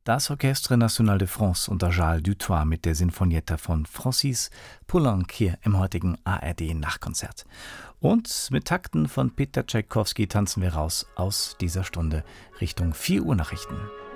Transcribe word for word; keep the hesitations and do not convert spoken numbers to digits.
Das Orchestre National de France unter Charles Dutoit mit der Sinfonietta von Francis Poulenc hier im heutigen A R D-Nachtkonzert. Und mit Takten von Peter Tschaikowski tanzen wir raus aus dieser Stunde Richtung vier Uhr Nachrichten.